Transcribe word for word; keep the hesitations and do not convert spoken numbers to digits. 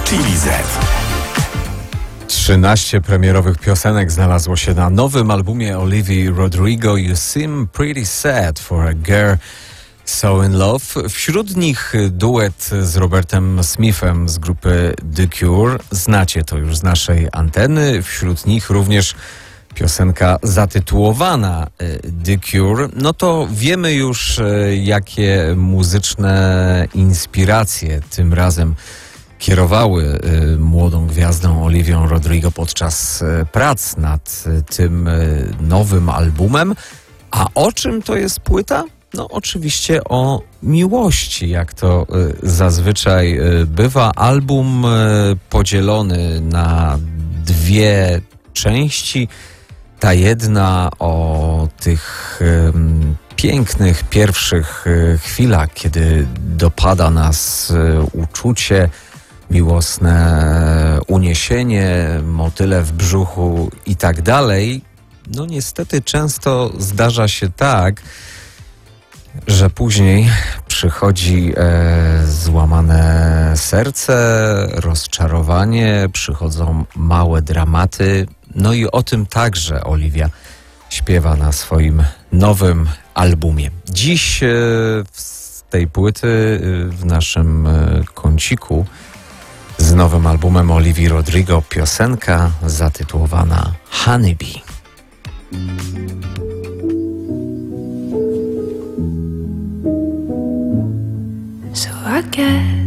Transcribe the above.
Chili Z. trzynaście premierowych piosenek znalazło się na nowym albumie Olivii Rodrigo You Seem Pretty Sad for a Girl So In Love. Wśród nich duet z Robertem Smithem z grupy The Cure. Znacie to już z naszej anteny. Wśród nich również piosenka zatytułowana The Cure. No to wiemy już, jakie muzyczne inspiracje tym razem kierowały y, młodą gwiazdą Olivią Rodrigo podczas y, prac nad y, tym y, nowym albumem. A o czym to jest płyta? No oczywiście o miłości, jak to y, zazwyczaj y, bywa. Album y, podzielony na dwie części. Ta jedna o tych y, pięknych pierwszych y, chwilach, kiedy dopada nas y, uczucie, miłosne uniesienie, motyle w brzuchu i tak dalej. No niestety często zdarza się tak, że później przychodzi e, złamane serce, rozczarowanie, przychodzą małe dramaty. No i o tym także Oliwia śpiewa na swoim nowym albumie. Dziś e, z tej płyty e, w naszym e, kąciku z nowym albumem Olivii Rodrigo piosenka zatytułowana Honeybee. So I get